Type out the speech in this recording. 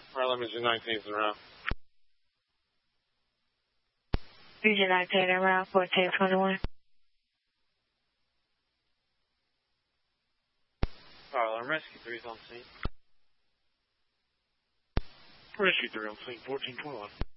Harlem is your 19th in route. Region 19 en route, 1421. Harlem, Rescue 3's on scene. Rescue 3 on scene, 1421.